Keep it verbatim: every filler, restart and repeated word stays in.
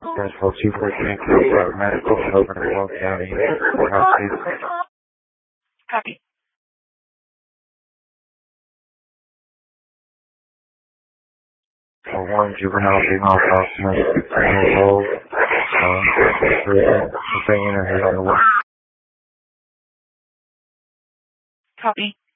Principal two fourteen, medical, over to Will County. Courthouse, please. Copy. For one juvenile female customer, hold, uh, for saying or hearing the word. Copy.